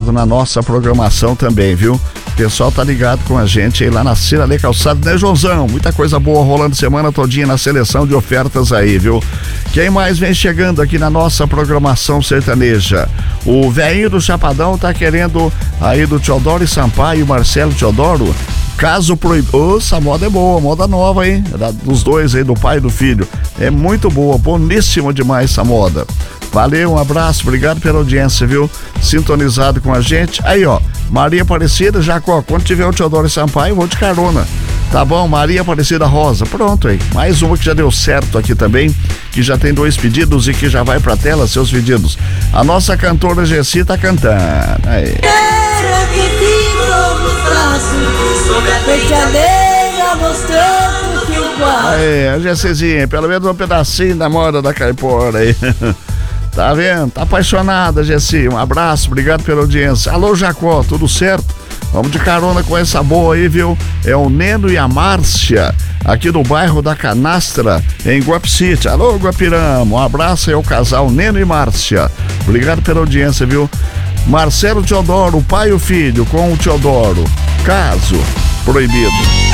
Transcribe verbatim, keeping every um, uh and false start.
ligado na nossa programação também, viu? O pessoal tá ligado com a gente aí lá na Ciralê Calçado, né, Joãozão? Muita coisa boa rolando semana todinha na seleção de ofertas aí, viu? Quem mais vem chegando aqui na nossa programação sertaneja? O velhinho do Chapadão tá querendo aí do Teodoro e Sampaio, Marcelo Teodoro. Caso proibido. Oh, essa moda é boa, moda nova, hein? Dos dois aí, do pai e do filho. É muito boa, boníssima demais essa moda. Valeu, um abraço, obrigado pela audiência, viu? Sintonizado com a gente. Aí, ó, Maria Aparecida, Jacó, quando tiver o Teodoro e Sampaio, eu vou de carona. Tá bom, Maria Aparecida Rosa. Pronto aí. Mais uma que já deu certo aqui também, que já tem dois pedidos e que já vai pra tela seus pedidos. A nossa cantora Gessi tá cantando. Aí. Quero que te no braço, sobre a penteadeira, mostrando que o quarto. Aí, a Gessizinha, pelo menos um pedacinho da moda da caipora aí. Tá vendo? Tá apaixonada, Gessi. Um abraço, obrigado pela audiência. Alô, Jacó, tudo certo? Vamos de carona com essa boa aí, viu? É o Neno e a Márcia, aqui do bairro da Canastra, em Guapicite. Alô, Guapirama, um abraço aí ao casal Neno e Márcia. Obrigado pela audiência, viu? Marcelo Teodoro, o pai e o filho com o Teodoro. Caso proibido.